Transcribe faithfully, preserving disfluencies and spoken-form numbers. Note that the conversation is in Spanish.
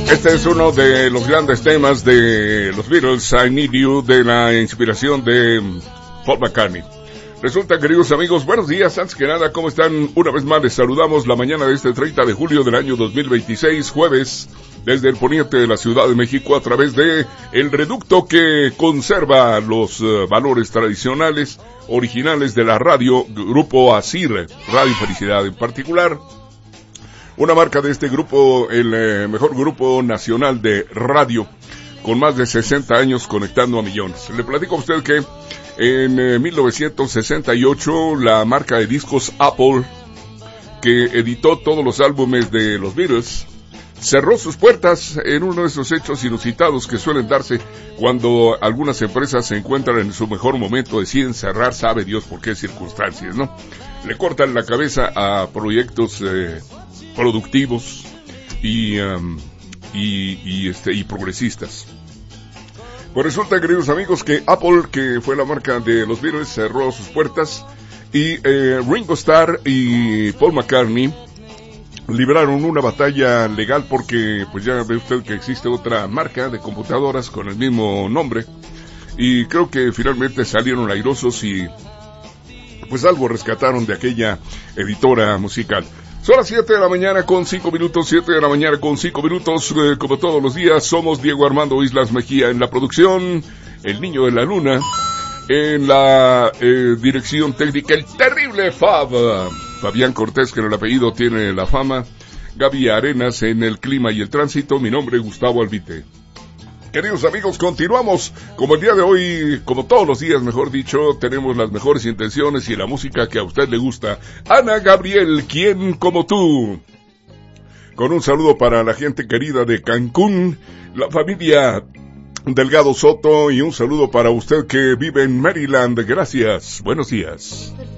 Este es uno de los grandes temas de los Beatles, I Need You, de la inspiración de Paul McCartney. Resulta, queridos amigos, buenos días. Antes que nada, ¿cómo están? Una vez más les saludamos la mañana de este treinta de julio del año dos mil veintiséis, jueves, desde el poniente de la Ciudad de México, a través de el reducto que conserva los uh, valores tradicionales, originales de la radio, Grupo ASIR, Radio Felicidad en particular. Una marca de este grupo, el eh, mejor grupo nacional de radio, con más de sesenta años conectando a millones. Le platico a usted que en eh, mil novecientos sesenta y ocho la marca de discos Apple, que editó todos los álbumes de los Beatles, cerró sus puertas en uno de esos hechos inusitados que suelen darse cuando algunas empresas se encuentran en su mejor momento, deciden cerrar, sabe Dios por qué circunstancias, ¿no? Le cortan la cabeza a proyectos eh, productivos y, um, y, y, este, y progresistas. Pues resulta, queridos amigos, que Apple, que fue la marca de los Beatles, cerró sus puertas y eh, Ringo Starr y Paul McCartney libraron una batalla legal porque pues ya ve usted que existe otra marca de computadoras con el mismo nombre y creo que finalmente salieron airosos y pues algo rescataron de aquella editora musical. Son las siete de la mañana con cinco minutos, siete de la mañana con cinco minutos, eh, como todos los días, somos Diego Armando Islas Mejía en la producción, el niño de la luna, en la eh, dirección técnica, el terrible Fab, Fabián Cortés, que en el apellido tiene la fama, Gaby Arenas en el clima y el tránsito, mi nombre es Gustavo Albite. Queridos amigos, continuamos, como el día de hoy, como todos los días, mejor dicho, tenemos las mejores intenciones y la música que a usted le gusta. Ana Gabriel, ¿quién como tú? Con un saludo para la gente querida de Cancún, la familia Delgado Soto, y un saludo para usted que vive en Maryland. Gracias, buenos días.